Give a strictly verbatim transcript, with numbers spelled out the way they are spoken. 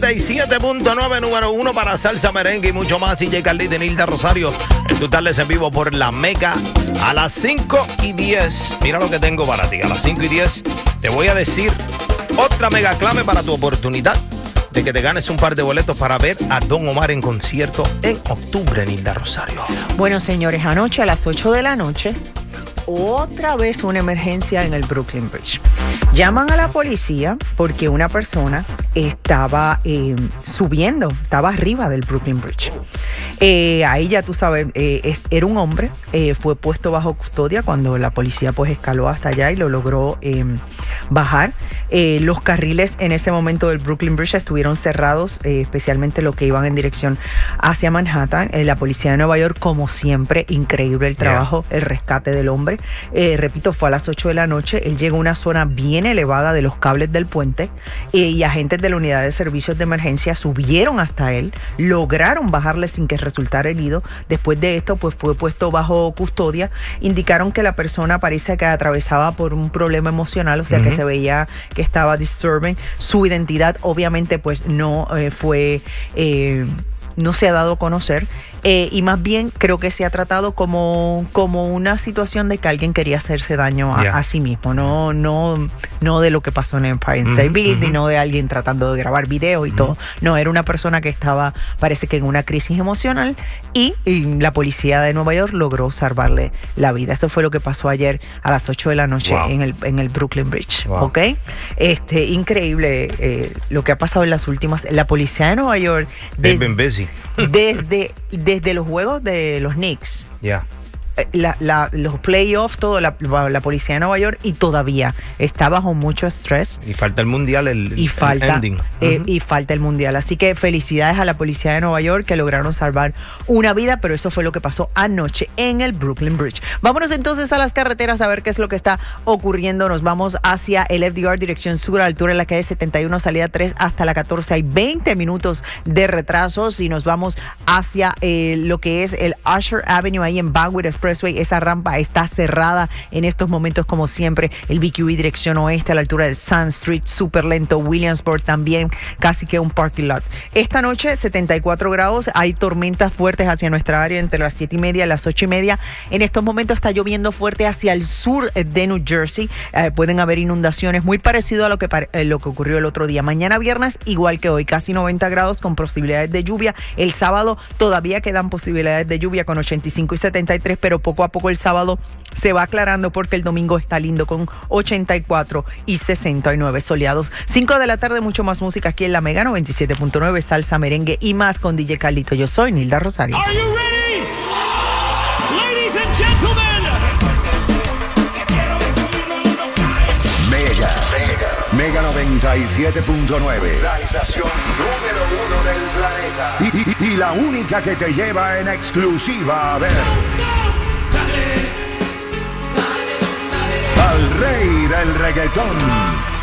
noventa y siete punto nueve, número uno para salsa, merengue y mucho más. D J Carlito y Nilda Rosario en tu tarde en vivo por la Mega a las cinco y diez. Mira lo que tengo para ti. A las cinco y diez te voy a decir otra mega clave para tu oportunidad de que te ganes un par de boletos para ver a Don Omar en concierto en octubre, Nilda Rosario. Bueno, señores, anoche a las ocho de la noche, otra vez una emergencia en el Brooklyn Bridge. Llaman a la policía porque una persona estaba eh, subiendo, estaba arriba del Brooklyn Bridge. Eh, ahí ya tú sabes, eh, es, era un hombre, eh, fue puesto bajo custodia cuando la policía pues escaló hasta allá y lo logró eh, bajar. Eh, los carriles en ese momento del Brooklyn Bridge estuvieron cerrados, eh, especialmente los que iban en dirección hacia Manhattan. Eh, la policía de Nueva York, como siempre, increíble el trabajo, yeah. el rescate del hombre. Eh, repito, fue a las ocho de la noche. Él llegó a una zona bien elevada de los cables del puente eh, y agentes de la unidad de servicios de emergencia subieron hasta él, lograron bajarle sin que resultara herido. Después de esto, pues fue puesto bajo custodia. Indicaron que la persona parece que atravesaba por un problema emocional, o sea, uh-huh. que se veía que estaba disturbing. Su identidad, obviamente, pues no eh, fue... Eh, no se ha dado a conocer eh, y más bien creo que se ha tratado como, como una situación de que alguien quería hacerse daño a, yeah. a sí mismo, no, no, no de lo que pasó en Empire State mm-hmm. Building, no de alguien tratando de grabar videos y mm-hmm. todo, no, era una persona que estaba, parece que en una crisis emocional y, y la policía de Nueva York logró salvarle la vida. Esto fue lo que pasó ayer a las ocho de la noche wow. en, el, en el Brooklyn Bridge, wow. ¿ok? Este, increíble eh, lo que ha pasado en las últimas, la policía de Nueva York They've been busy. Desde, desde los juegos de los Knicks, yeah. la, la, los playoffs, todo, la, la policía de Nueva York, y todavía está bajo mucho estrés. Y falta el mundial, el, y falta, el ending. Eh, uh-huh. Y falta el mundial. Así que felicidades a la policía de Nueva York que lograron salvar una vida, pero eso fue lo que pasó anoche en el Brooklyn Bridge. Vámonos entonces a las carreteras a ver qué es lo que está ocurriendo. Nos vamos hacia el F D R, dirección sur, a la altura de la calle setenta y uno, salida tres hasta la catorce. Hay veinte minutos de retrasos y nos vamos hacia eh, lo que es el Usher Avenue, ahí en Bangor Expressway. Esa rampa está cerrada en estos momentos, como siempre. El B Q E, dirección oeste, a la altura de Sun Street, súper lento. Williamsburg también, casi que un parking lot. Esta noche, setenta y cuatro grados. Hay tormentas fuertes hacia nuestra área entre las siete y media y las ocho y media. En estos momentos está lloviendo fuerte hacia el sur de New Jersey. Eh, pueden haber inundaciones, muy parecido a lo que, eh, lo que ocurrió el otro día. Mañana viernes, igual que hoy, casi noventa grados con posibilidades de lluvia. El sábado todavía quedan posibilidades de lluvia con ochenta y cinco y setenta y tres, pero poco a poco el sábado se va aclarando porque el domingo está lindo con ochenta y cuatro y sesenta y nueve soleados. cinco de la tarde, mucho más música aquí en la Mega noventa y siete punto nueve, salsa, merengue y más con D J Carlito. Yo soy Nilda Rosario. Are you ready? Ladies and gentlemen. Mega, Mega, Mega noventa y siete punto nueve. La estación número uno del planeta. Y, y, y la única que te lleva en exclusiva a ver al rey del reggaetón.